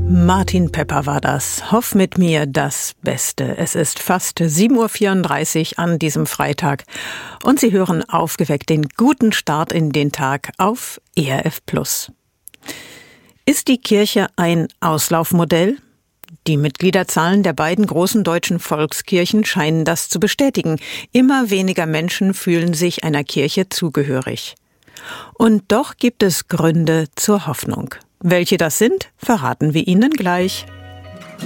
Martin Pepper war das. Hoff mit mir das Beste. Es ist fast 7.34 Uhr an diesem Freitag und Sie hören aufgeweckt den guten Start in den Tag auf ERF Plus. Ist die Kirche ein Auslaufmodell? Die Mitgliederzahlen der beiden großen deutschen Volkskirchen scheinen das zu bestätigen. Immer weniger Menschen fühlen sich einer Kirche zugehörig. Und doch gibt es Gründe zur Hoffnung. Welche das sind, verraten wir Ihnen gleich.